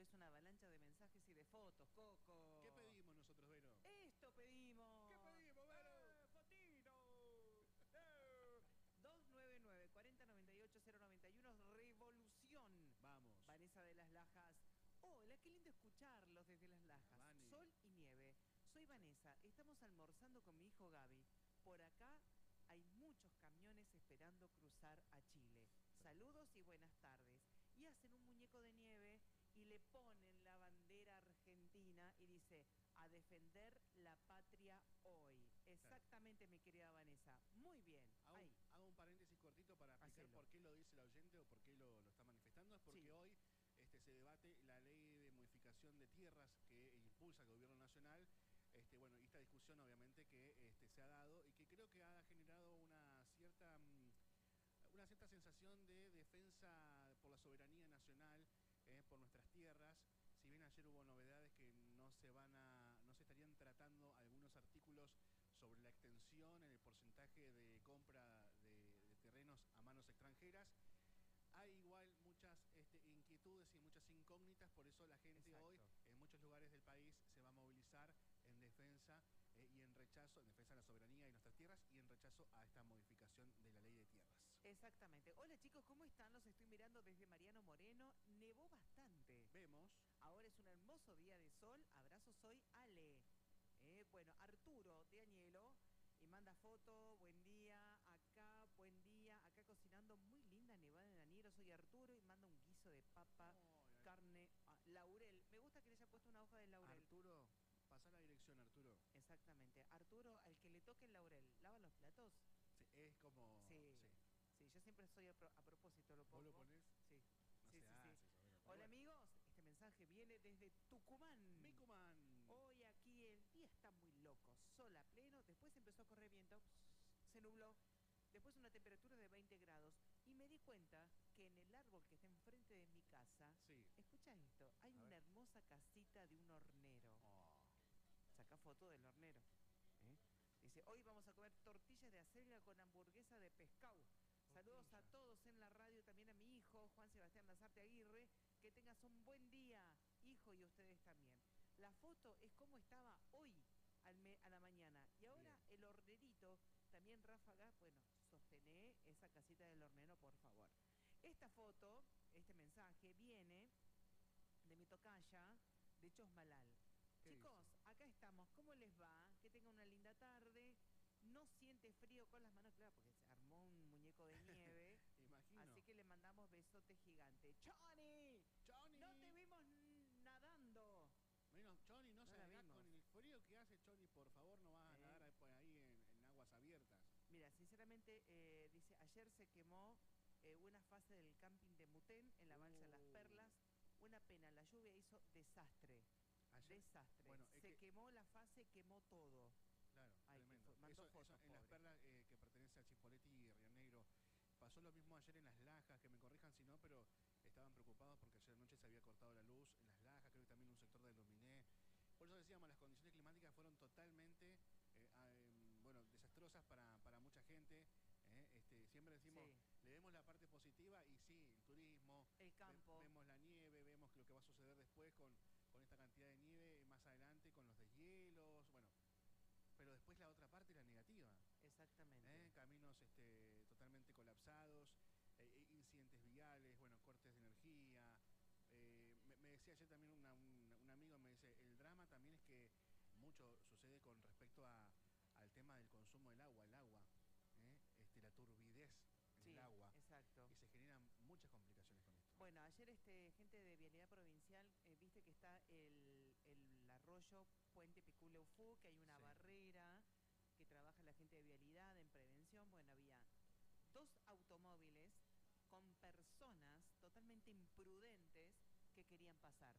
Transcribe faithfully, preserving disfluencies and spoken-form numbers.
es una avalancha de mensajes y de fotos, Coco. ¿Qué pedimos nosotros, Vero? Esto pedimos. ¿Qué pedimos, Vero? ¡Eh, fotito! ¡Eh! dos nueve nueve, cuatro cero nueve ocho, cero nueve uno, Revolución. Vamos. Vanessa de las Lajas. Hola, qué lindo escucharlos desde las Lajas. Vani. Sol y nieve. Soy Vanessa. Estamos almorzando con mi hijo Gaby. Por acá hay muchos camiones esperando cruzar a Chile. Saludos y buenas tardes. Y hacen un muñeco de nieve y le ponen la bandera argentina y dice: a defender la patria hoy. Exactamente, mi querida Vanessa. Muy bien. Hago, Ahí. hago un paréntesis cortito para explicar Hacelo. por qué lo dice el oyente o por qué lo, lo está manifestando. Es porque Sí. hoy este, se debate la ley de modificación de tierras que impulsa el gobierno nacional. Este, bueno, y esta discusión obviamente que este, se ha dado y que creo que ha generado una cierta, una cierta sensación de defensa por la soberanía nacional, eh, por nuestras tierras. Si bien ayer hubo novedades que no se van a, no se estarían tratando algunos artículos sobre la extensión en el porcentaje de compra de, de terrenos a manos extranjeras, hay igual muchas este, inquietudes y muchas incógnitas, por eso la gente Exacto. hoy en muchos lugares del país se va a movilizar en defensa eh, y en rechazo, en defensa de la soberanía y nuestras tierras y en rechazo a esta modificación de la ley de tierras. Exactamente. Hola chicos, ¿cómo están? Los estoy mirando desde Mariano Moreno. Nevó bastante. Vemos. Ahora es un hermoso día de sol. Abrazos, soy Ale. Eh, bueno, Arturo de Añelo. Y manda foto, buen día, acá, buen día, acá cocinando, muy linda nevada en Añelo, soy Arturo y manda un guiso de papa, Oh, carne, ah, laurel. Me gusta que le haya puesto una hoja de laurel. Arturo, pasa la dirección, Arturo. Exactamente. Arturo, al que le toque el laurel, ¿lava los platos? Sí, es como... Sí. sí. Sí, yo siempre soy a, pro, a propósito, lo pongo. ¿Vos lo ponés? Sí. No sí, se sí, hace sí. eso, pero Hola bueno. amigos, este mensaje viene desde Tucumán. Micuman. Hoy aquí el día está muy loco, sol a pleno, después empezó a correr viento, se nubló, después una temperatura de veinte grados y me di cuenta que en el árbol que está enfrente de mi casa, Sí. escucha esto, hay A una ver. hermosa casita de un hornero. Oh. Saca foto del hornero. ¿eh? Dice, hoy vamos a comer tortillas de acelga con hamburguesa de pescado. Saludos a todos en la radio, también a mi hijo, Juan Sebastián Lazarte Aguirre. Que tengas un buen día, hijo, y ustedes también. La foto es como estaba hoy al me, a la mañana. Y ahora Bien. el hornerito, también Ráfaga, bueno, sostené esa casita del hornero, por favor. Esta foto, este mensaje, viene de mi tocaya, de Chosmalal. Chicos, dice? acá estamos, ¿cómo les va? Que tengan una linda tarde. No siente frío con las manos, claro, porque se armó un muñeco de nieve. Imagino. Así que le mandamos besote gigante. ¡Choni! ¡Choni! ¡No te vimos nadando! Menos, Choni, no, No se la haga vimos. con el frío que hace, Choni, por favor, no vas a Eh. nadar por ahí en, en aguas abiertas. Mira, sinceramente, eh, dice, ayer se quemó eh, una fase del camping de Mutén en la balsa Las Uh. Perlas. Una pena, la lluvia hizo desastre. Ayer- Desastre. bueno, es se que- quemó la fase, quemó todo. Claro, Ay, que tremendo. fue- mandó Eso, fotos, eso en Las pobre. Perlas, eh, que pertenece a Chipoleti y Río Negro. Pasó lo mismo ayer en Las Lajas, que me corrijan si no, pero estaban preocupados porque ayer anoche se había cortado la luz en Las Lajas, creo que también un sector del Luminé. Por eso decíamos, las condiciones climáticas fueron totalmente, eh, eh, bueno, desastrosas para, para mucha gente. eh. Este, siempre decimos, Sí. le vemos la parte positiva y sí, el turismo, El campo. ve- vemos la nieve, vemos lo que va a suceder después con, con esta cantidad de nieve, más adelante con los deshielos, bueno. Pero después la otra parte, la negativa. Exactamente. ¿eh? Caminos este, totalmente colapsados, eh, incidentes viales, bueno, cortes de energía. Eh, me, me decía ayer también una, un, un amigo, me dice, el drama también es que mucho sucede con respecto a, al tema del consumo del agua, el agua, ¿eh? este, la turbidez en Sí, el agua. exacto. Y se generan muchas complicaciones con esto. Bueno, ayer este gente de Vialidad Provincial, eh, viste que está el, el arroyo Puente Piculeufú, que hay una Sí. barrera que trabaja la gente de Vialidad en prevención. Bueno, había dos automóviles con personas totalmente imprudentes que querían pasar.